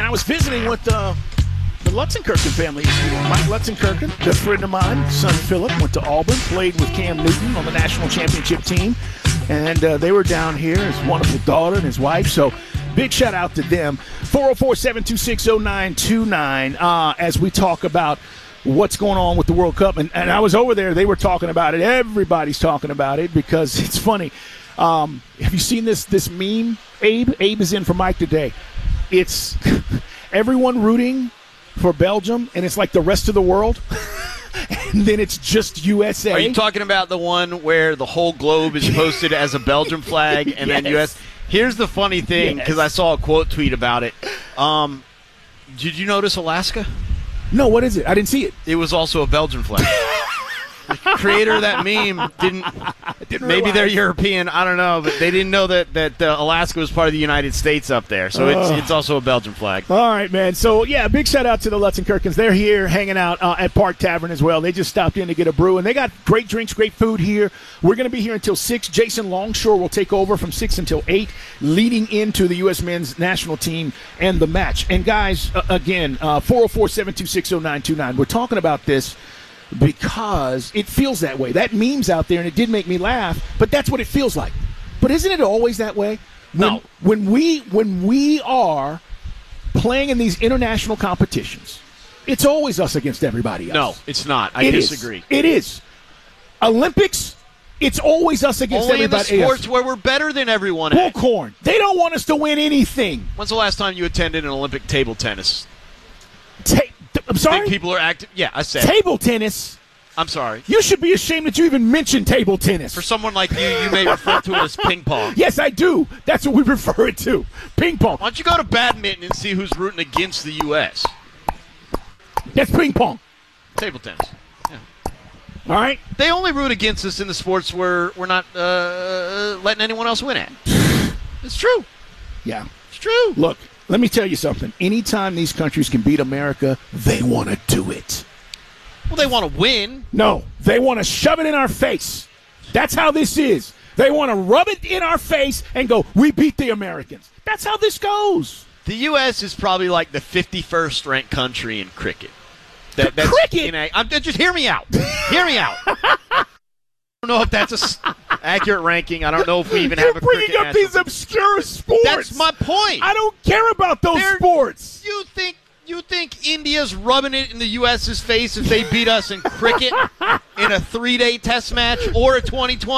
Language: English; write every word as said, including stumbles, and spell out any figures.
I was visiting with uh, the Lutzenkirchen family. Mike Lutzenkirchen, good friend of mine, son Philip, went to Auburn, played with Cam Newton on the national championship team. And uh, they were down here, his wonderful daughter and his wife. So big shout out to them. four oh four, seven two six, oh nine two nine uh, as we talk about what's going on with the World Cup. And, and I was over there. They were talking about it. Everybody's talking about it because it's funny. Um, have you seen this this meme, Abe? Abe is in for Mike today. It's everyone rooting for Belgium, and it's like the rest of the world. And then it's just U S A. Are you talking about the one where the whole globe is posted as a Belgium flag and yes. then U S? Here's the funny thing, because yes. I saw a quote tweet about it. Um, did you notice Alaska? No, what is it? I didn't see it. It was also a Belgian flag. The creator of that meme didn't, didn't maybe realize. They're European, I don't know, but they didn't know that, that uh, Alaska was part of the United States up there. So it's, it's also a Belgian flag. All right, man. So, yeah, big shout-out to the Lutzenkirchens. They're here hanging out uh, at Park Tavern as well. They just stopped in to get a brew, and they got great drinks, great food here. We're going to be here until six. Jason Longshore will take over from six until eight, leading into the U S men's national team and the match. And, guys, uh, again, uh, four oh four, seven two six, oh nine two nine. We're talking about this because it feels that way. That meme's out there, and it did make me laugh, but that's what it feels like. But isn't it always that way? When, no. When we when we are playing in these international competitions, it's always us against everybody else. No, it's not. I it disagree. Is. It is. Olympics, it's always us against Only everybody else. Only in the sports where we're better than everyone else. Bullcorn. They don't want us to win anything. When's the last time you attended an Olympic table tennis? Ta- I'm sorry? Think people are active. Yeah, I said. Table tennis? I'm sorry. You should be ashamed that you even mentioned table tennis. For someone like you, you may refer to it as ping pong. Yes, I do. That's what we refer it to. Ping pong. Why don't you go to badminton and see who's rooting against the U S? That's ping pong. Table tennis. Yeah. All right. They only root against us in the sports where we're not uh, letting anyone else win at. It's true. Yeah. It's true. Look, let me tell you something. Anytime these countries can beat America, they want to do it. Well, they want to win. No, they want to shove it in our face. That's how this is. They want to rub it in our face and go, we beat the Americans. That's how this goes. The U S is probably like the fifty-first ranked country in cricket. That, that's, cricket? You know, I'm, just hear me out. Hear me out. I don't know if that's an accurate ranking. I don't know if we even You're have a cricket bringing up national these obscure sports. That's my point. I don't care about those They're, sports. You think you think India's rubbing it in the U S's face if they beat us in cricket in a three-day test match or a twenty twenty?